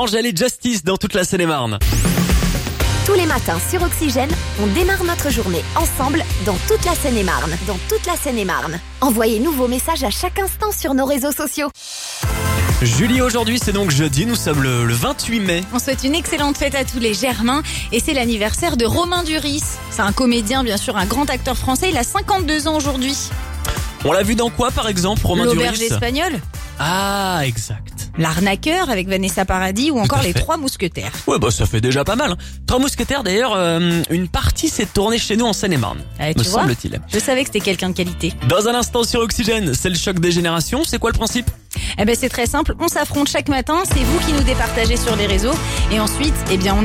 Angèle et Justice dans toute la Seine-et-Marne. Tous les matins sur Oxygène, on démarre notre journée ensemble dans toute la Seine-et-Marne. Envoyez-nous vos messages à chaque instant sur nos réseaux sociaux. Julie, aujourd'hui c'est donc jeudi, nous sommes le 28 mai. On souhaite une excellente fête à tous les Germains et c'est l'anniversaire de Romain Duris. C'est un comédien, bien sûr, un grand acteur français. Il a 52 ans aujourd'hui. On l'a vu dans quoi par exemple, Romain L'auberge Duris? espagnole, Ah, exact. L'arnaqueur avec Vanessa Paradis ou encore à Les fait. Trois Mousquetaires. Ouais, bah ça fait déjà pas mal. Trois Mousquetaires d'ailleurs, une partie s'est tournée chez nous en Seine-et-Marne, Ah, tu me vois, semble-t-il. je savais que c'était quelqu'un de qualité. Dans un instant sur Oxygène, c'est le choc des générations, c'est quoi le principe? Eh ben c'est très simple, on s'affronte chaque matin, c'est vous qui nous départagez sur les réseaux et ensuite, eh bien on